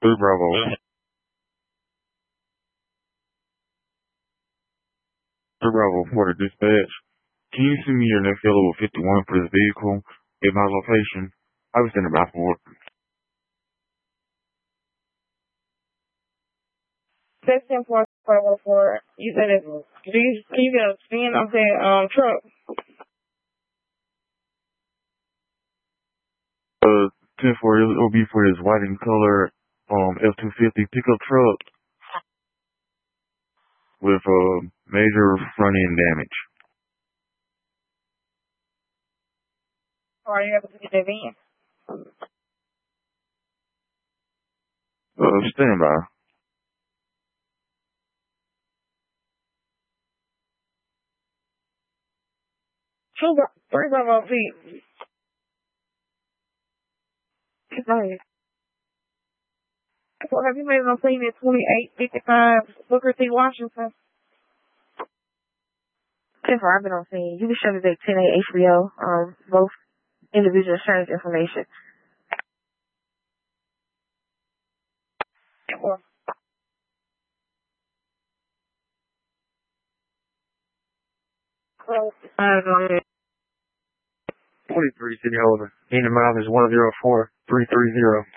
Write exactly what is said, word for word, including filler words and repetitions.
Three Bravo. Three Bravo for the dispatch. Can you send me your next yellow fifty-one for this vehicle at my location? I was sending back for it. Section four five oh four. You said it. Do you, can you get a spin of that um truck? Uh, ten four, it'll be for this white and color um F two fifty pickup truck with uh major front end damage. Are you able to get that in? Uh, stand by. Two, three Bravo feet. Nice. So have you made an appointment at twenty-eight fifty-five Booker T. Washington? ten four, I've been on scene. You can show me the ten A H B O, um, both individual insurance information. ten four. twenty-three City Holder. Kingdom Mile is one zero four three three zero.